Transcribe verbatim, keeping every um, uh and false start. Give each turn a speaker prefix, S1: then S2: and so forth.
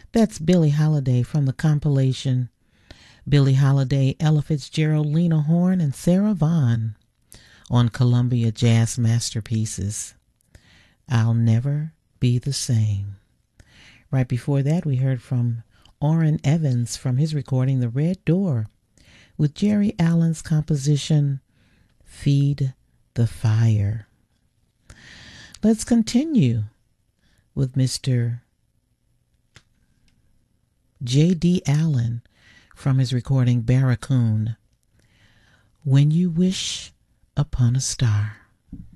S1: That's Billie Holiday from the compilation Billie Holiday, Ella Fitzgerald, Lena Horne, and Sarah Vaughan on Columbia Jazz Masterpieces. I'll Never Be the Same. Right before that, we heard from Orrin Evans from his recording The Red Door with Jerry Allen's composition Feed the Fire. Let's continue with Mister J D. Allen from his recording Barracoon, When You Wish Upon a Star.